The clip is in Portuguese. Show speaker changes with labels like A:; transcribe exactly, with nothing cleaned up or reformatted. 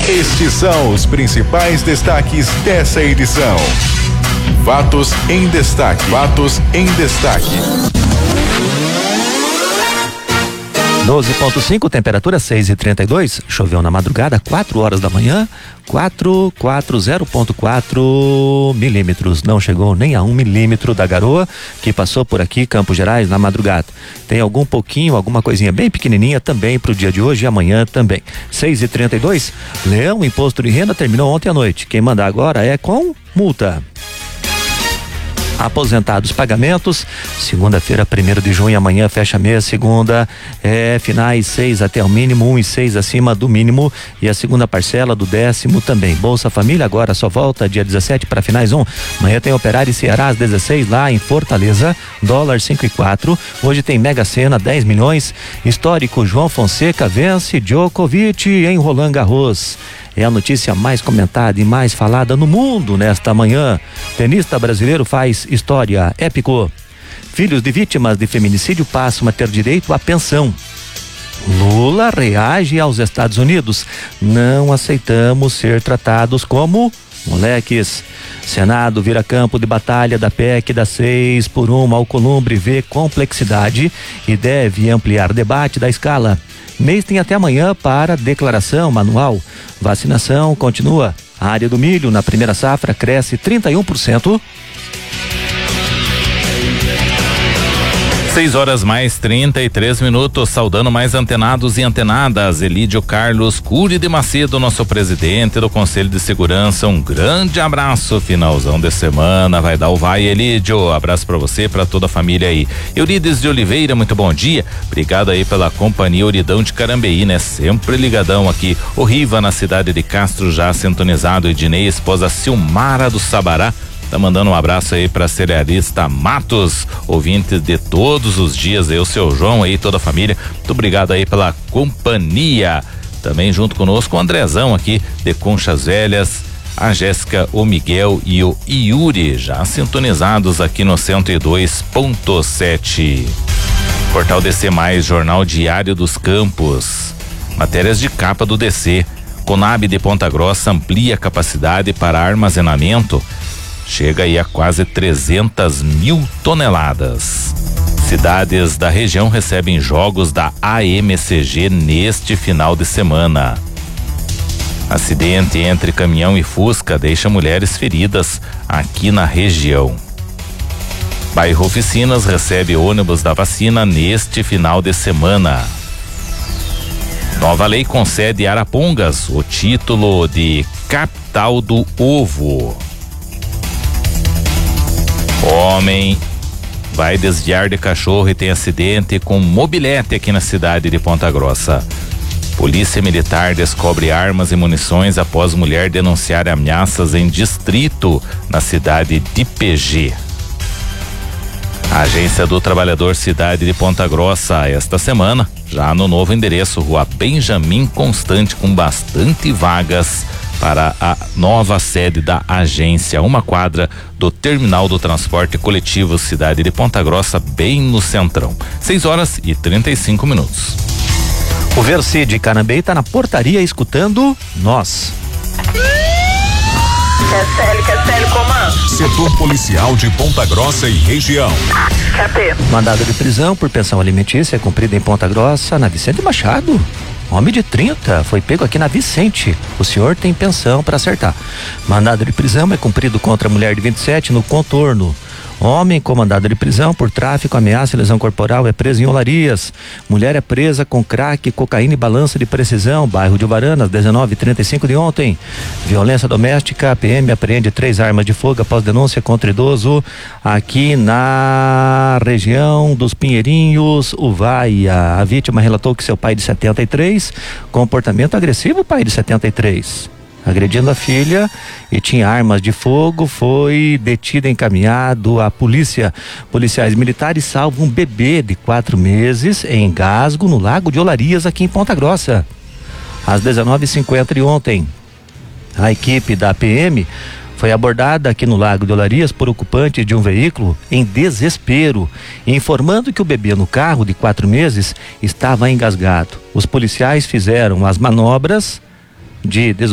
A: Estes são os principais destaques dessa edição. Fatos em destaque. Fatos em destaque.
B: doze ponto cinco, temperatura seis e trinta e dois. Choveu na madrugada, quatro horas da manhã, quatro quatro zero ponto quatro milímetros. Não chegou nem a um milímetro da garoa que passou por aqui, Campos Gerais, na madrugada. Tem algum pouquinho, alguma coisinha bem pequenininha também pro dia de hoje e amanhã também. seis e trinta e dois. Leão, imposto de renda terminou ontem à noite. Quem manda agora é com multa. Aposentados, pagamentos, segunda-feira, primeiro de junho, amanhã fecha mês, segunda, é, finais seis até o mínimo, um e seis acima do mínimo, e a segunda parcela do décimo também. Bolsa Família agora só volta dia dezessete para finais um. Amanhã tem Operário e Ceará às dezesseis lá em Fortaleza, dólar cinco e quatro. Hoje tem Mega Sena, dez milhões. Histórico, João Fonseca vence Djokovic em Roland Garros. É a notícia mais comentada e mais falada no mundo nesta manhã. Tenista brasileiro faz história. Épico. Filhos de vítimas de feminicídio passam a ter direito à pensão. Lula reage aos Estados Unidos. Não aceitamos ser tratados como moleques. Senado vira campo de batalha da P E C da seis por um. Alcolumbre vê complexidade e deve ampliar debate da escala. Mês tem até amanhã para declaração manual. Vacinação continua. A área do milho na primeira safra cresce trinta e um por cento.
C: seis horas mais trinta e três minutos, saudando mais antenados e antenadas. Elídio Carlos Cury de Macedo, nosso presidente do Conselho de Segurança. Um grande abraço, finalzão de semana, vai dar o vai, Elídio. Abraço pra você, pra toda a família aí. Eurides de Oliveira, muito bom dia. Obrigado aí pela companhia. Uridão de Carambeí, né? Sempre ligadão aqui. O Riva na cidade de Castro já sintonizado. Ednei, esposa Silmara do Sabará. Tá mandando um abraço aí pra cerealista Matos, ouvinte de todos os dias aí, o seu João aí, toda a família. Muito obrigado aí pela companhia. Também junto conosco o Andrezão aqui de Conchas Velhas, a Jéssica, o Miguel e o Yuri, já sintonizados aqui no cento e dois ponto sete. Portal D C Mais, Jornal Diário dos Campos. Matérias de capa do D C. Conab de Ponta Grossa amplia a capacidade para armazenamento. Chega aí a quase trezentas mil toneladas. Cidades da região recebem jogos da A M C G neste final de semana. Acidente entre caminhão e Fusca deixa mulheres feridas aqui na região. Bairro Oficinas recebe ônibus da vacina neste final de semana. Nova lei concede a Arapongas o título de capital do ovo. Homem vai desviar de cachorro e tem acidente com mobilete aqui na cidade de Ponta Grossa. Polícia Militar descobre armas e munições após mulher denunciar ameaças em distrito na cidade de P G. A Agência do Trabalhador Cidade de Ponta Grossa, esta semana, já no novo endereço, Rua Benjamin Constante, com bastante vagas para a nova sede da agência, uma quadra do Terminal do Transporte Coletivo Cidade de Ponta Grossa, bem no centrão. seis horas e trinta e cinco minutos.
B: O Versi de Canambei está na portaria escutando nós.
D: Castelo, Castelo, comando.
A: Setor Policial de Ponta Grossa e região.
D: Capeta.
B: Mandado de prisão por pensão alimentícia cumprida em Ponta Grossa, na Vicente Machado. Homem de trinta foi pego aqui na Vicente. O senhor tem pensão para acertar. Mandado de prisão é cumprido contra a mulher de vinte e sete no Contorno. Homem com mandado de prisão por tráfico, ameaça e lesão corporal é preso em Olarias. Mulher é presa com crack, cocaína e balança de precisão, bairro de Uvaranas, dezenove e trinta e cinco de ontem. Violência doméstica, a P M apreende três armas de fogo após denúncia contra idoso aqui na região dos Pinheirinhos, Uvaia. A vítima relatou que seu pai de setenta e três, comportamento agressivo, pai de setenta e três. Agredindo a filha e tinha armas de fogo, foi detido e encaminhado à polícia. Policiais militares salvam um bebê de quatro meses em engasgo no Lago de Olarias, aqui em Ponta Grossa. Às dezenove e cinquenta de ontem, a equipe da P M foi abordada aqui no Lago de Olarias por ocupantes de um veículo em desespero, informando que o bebê no carro de quatro meses estava engasgado. Os policiais fizeram as manobras de